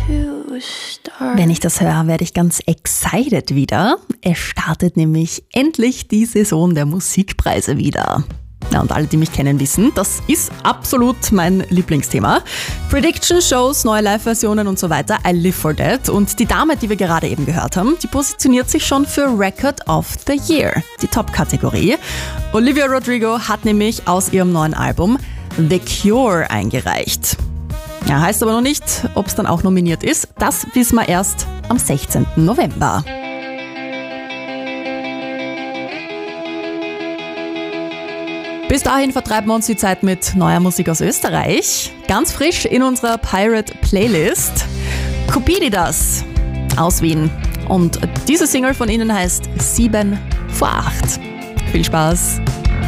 Wenn ich das höre, werde ich ganz excited wieder. Es startet nämlich endlich die Saison der Musikpreise wieder. Ja, und alle, die mich kennen, wissen, das ist absolut mein Lieblingsthema. Prediction-Shows, neue Live-Versionen und so weiter, I live for that. Und die Dame, die wir gerade eben gehört haben, die positioniert sich schon für Record of the Year, die Top-Kategorie. Olivia Rodrigo hat nämlich aus ihrem neuen Album The Cure eingereicht. Ja, heißt aber noch nicht, ob es dann auch nominiert ist. Das wissen wir erst am 16. November. Bis dahin vertreiben wir uns die Zeit mit neuer Musik aus Österreich. Ganz frisch in unserer Pirate Playlist. Cupiditas aus Wien. Und diese Single von ihnen heißt 7 vor 8. Viel Spaß!